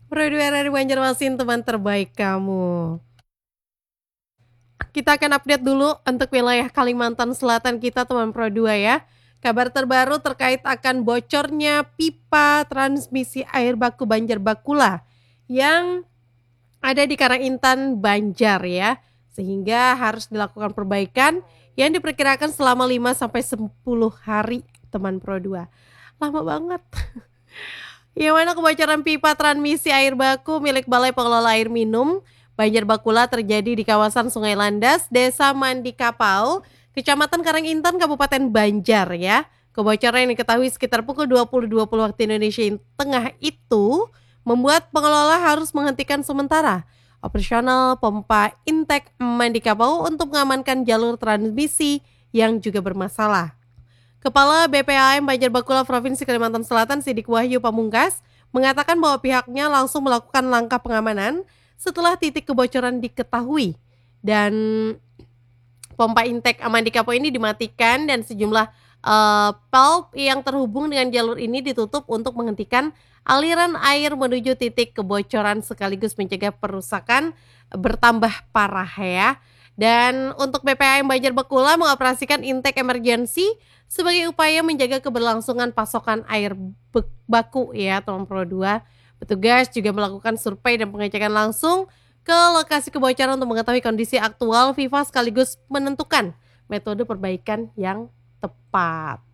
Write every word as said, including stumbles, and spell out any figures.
Pro dua R R Banjarmasin, teman terbaik kamu. Kita akan update dulu untuk wilayah Kalimantan Selatan kita, teman Pro dua ya. Kabar terbaru terkait akan bocornya pipa transmisi air baku Banjar Bakula yang ada di Karangintan, Banjar ya. Sehingga harus dilakukan perbaikan yang diperkirakan selama lima sampai sepuluh hari, teman Pro dua. Lama banget. Yang mana kebocoran pipa transmisi air baku milik Balai Pengelola Air Minum Banjar Bakula terjadi di kawasan Sungai Landas, Desa Mandi Kapau, Kecamatan Karangintan, Kabupaten Banjar ya. Kebocoran yang diketahui sekitar pukul dua puluh dua puluh waktu Indonesia Tengah itu membuat pengelola harus menghentikan sementara operasional pompa intek Mandi Kapau untuk mengamankan jalur transmisi yang juga bermasalah. Kepala B P A M Banjar Bakula Provinsi Kalimantan Selatan Sidik Wahyu Pamungkas mengatakan bahwa pihaknya langsung melakukan langkah pengamanan setelah titik kebocoran diketahui dan pompa intek Amandikapo ini dimatikan dan sejumlah uh, valve yang terhubung dengan jalur ini ditutup untuk menghentikan aliran air menuju titik kebocoran sekaligus mencegah perusakan bertambah parah ya. Dan untuk B P A M Banjar Bakula mengoperasikan intek emergensi sebagai upaya menjaga keberlangsungan pasokan air baku ya, teman Pro dua. Petugas juga melakukan survei dan pengecekan langsung ke lokasi kebocoran untuk mengetahui kondisi aktual Viva sekaligus menentukan metode perbaikan yang tepat.